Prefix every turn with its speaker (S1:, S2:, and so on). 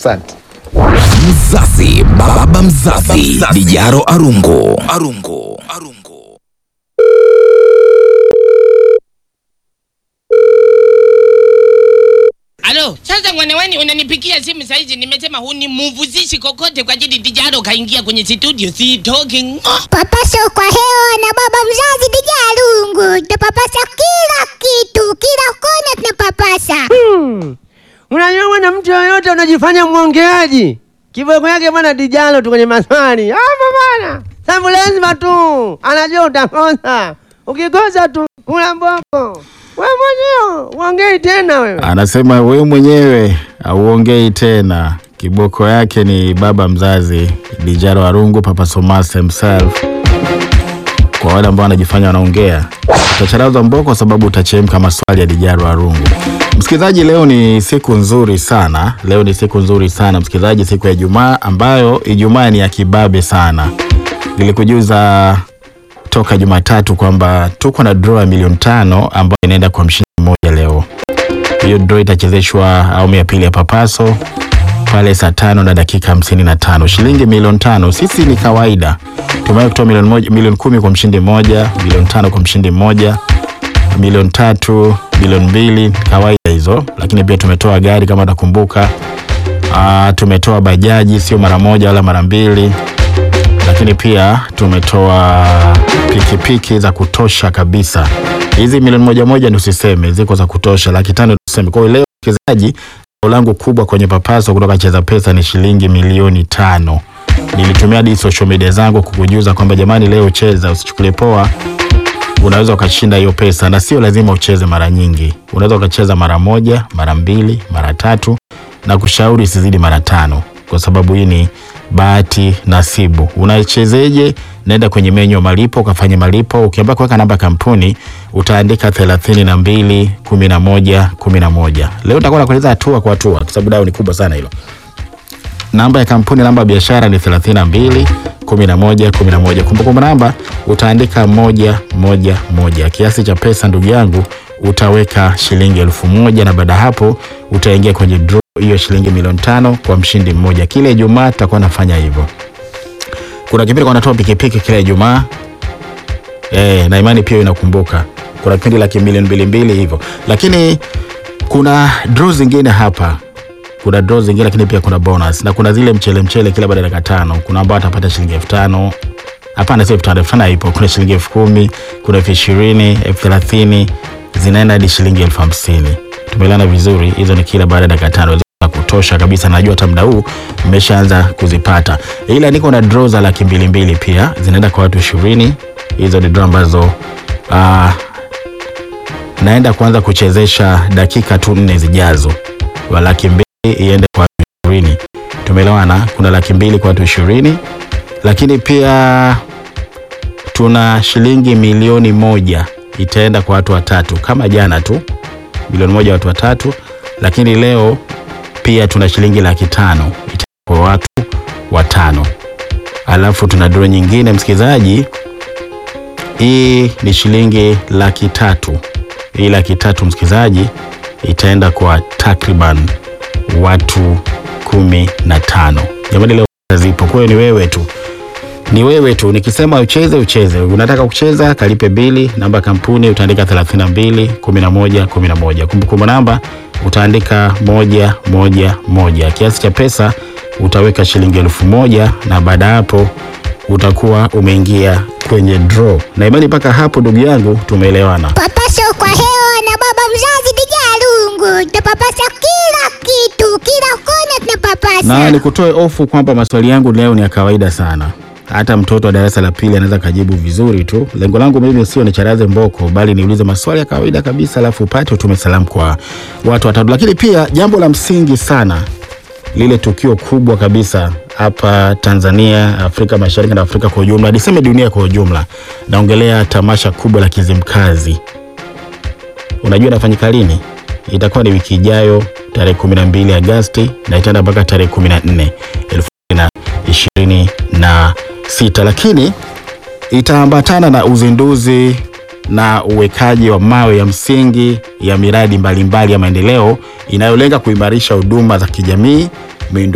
S1: Asante.
S2: Mzazi, baba mzazi, Dijaro Arungu.
S3: Alo, sasa mwanawani unanipikia simu saizi, nimesema hunimuvuzishi kokote kwa ajili Dijaro kaingia kwenye studio, si talking.
S4: Papasa kwa hewa na baba mzazi Dijarungu. Tunapapasa kila kitu, kila kona tunapapasa.
S5: Unajua bwana, mtu yoyote unajifanya mwongeaji. Kiboko yake bwana Dijaro tu kwenye maswali. Bwana. Sababu lazima tu anajua utakosa. Ukikosa tu una mboko. Wewe mwenyewe uongei tena wewe.
S6: Anasema wewe mwenyewe auongei tena. Kiboko yake ni baba mzazi Dijaro Arungu, Papa Somas himself. Kwa wale ambao wanajifanya wanaongea, utacharaza mboko sababu utachemka maswali ya Dijaro Arungu. Msikilizaji, leo ni siku nzuri sana. Msikilizaji, siku ya Ijumaa, ambayo Ijumaa ni ya kibabe sana. Nilikujuza toka Jumatatu kwamba tuko na draw ya milioni 5 ambayo inaenda kwa mshindi mmoja leo. Hiyo draw itachezeshwa awamu ya pili ya Papaso pale saa 5:55. Shilingi milioni 5. Sisi ni kawaida. Tumewahi kutoa milioni 10 kwa mshindi mmoja, milioni 5 kwa mshindi mmoja, milioni 3, milioni 2, kawaida hizo. Lakini pia tumetoa gari kama utakumbuka. Tumetoa bajaji sio mara moja wala mara mbili. Lakini pia tumetoa pikipiki za kutosha kabisa. Hizi milioni moja usiseme, ziko za kutosha. 500,000 usiseme. Kwa hiyo leo mchezaji, langu kubwa kwenye Papaso kutoka Cheza Pesa ni shilingi milioni 5. Nilitumia hadi social media zangu kukujuza kwamba jamani, leo cheza, usichukulie poa. Unaweza ukashinda hiyo pesa, na sio lazima ucheze mara nyingi. Unaweza ukacheza mara moja, mara mbili, mara tatu, na kushauri sizidi mara 5, kwa sababu hii ni bahati nasibu. Unachezeje? Nenda kwenye menyu ya malipo, ukafanye malipo. Ukiamba kuweka namba kampuni, utaandika 32 11 11. Leo nitakuwa nakueleza hatua kwa hatua kwa sababu dao ni kubwa sana hilo. Namba ya kampuni, namba ya biashara ni 32 11 11. Kumbukumbu namba utaandika 111. Kiasi cha pesa ndugu yangu utaweka shilingi 1000, na baada hapo utaingia kwenye draw hiyo shilingi milioni 5 kwa mshindi mmoja. Kila Ijumaa tutakuwa nafanya hivyo. Kuna kipindi kwa natoa pikipiki kila Ijumaa. Na imani pia inakumbuka. Kuna kipindi la milioni 2 hivyo. Lakini kuna draw zingine hapa. Lakini pia kuna bonus. Na kuna zile mchele kila baada ya dakika 5. Kuna ambao atapata shilingi 5,000. Hapana, sio 5,000 ipo. Kuna shilingi 10,000, kuna 20,000, 30,000, zinaenda hadi shilingi 50,000. Tumeelewana vizuri? Hizo ni kila baada ya dakika 5. Za kutosha kabisa. Najua hata muda huu mmeshaanza kuzipata. Ila niko na draw za 200,000 pia. Zinaenda kwa watu 20. Hizo ni draw ambazo naenda kuanza kuchezesha dakika tu 4 zijazo. Wa 200,000 iende kwa watu 20. Tumeelewana? Kuna 200,000 kwa watu 20. Lakini pia tuna shilingi milioni 1 itaenda kwa watu 3 kama jana tu. Milioni 1 watu 3. Lakini leo pia tuna shilingi 500,000 itaenda kwa watu 5. Alafu tuna draw nyingine msikilizaji. Hii ni shilingi 300,000. Hii 300,000 msikilizaji itaenda kwa takriban watu 15. Jamani, leo zipo. Kwa hiyo ni wewe tu. Nikisema ucheze. Unataka kucheza, kalipe bili. Namba kampuni utaandika 32 11 11. Kumbukumbu namba utaandika 111. Kiasi cha pesa utaweka shilingi 1000, na baada hapo utakuwa umeingia kwenye draw. Na imani mpaka hapo ndugu yangu tumeelewana.
S4: Papaso kwa hewa na baba mzazi Dijarungu. Tunapapasa kila kitu, kila kona tunapapasa.
S6: Na nikutoe ofu kwamba maswali yangu leo ni ya kawaida sana. Hata mtoto wa darasa la 2 anaweza kajibu vizuri tu. Lengo langu mimi sio nicharaze mboko, bali niulize maswali ya kawaida kabisa, alafu upate utume salamu kwa watu 3. Lakini pia jambo la msingi sana, lile tukio kubwa kabisa hapa Tanzania, Afrika Mashariki na Afrika kwa ujumla, niseme dunia kwa ujumla. Naongelea tamasha kubwa la Kizimkazi. Unajua nafanyika lini? Itakuwa ni wiki ijayo tarehe 12 Agosti na itaenda mpaka tarehe 14 2026. Lakini itaambatana na uzinduzi na uwekaji wa mawe ya msingi ya miradi mbalimbali ya maendeleo inayolenga kuimarisha huduma za kijamii, miundo